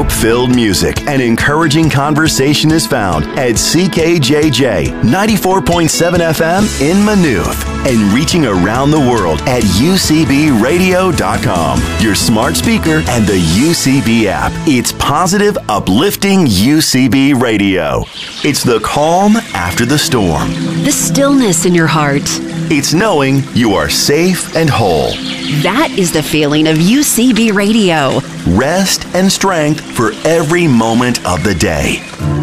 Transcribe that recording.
Hope-filled music and encouraging conversation is found at CKJJ 94.7 FM in Maynooth and reaching around the world at UCBradio.com, your smart speaker and the UCB app. It's positive, uplifting UCB Radio. It's the calm after the storm. The stillness in your heart. It's knowing you are safe and whole. That is the feeling of UCB Radio. Rest and strength for every moment of the day.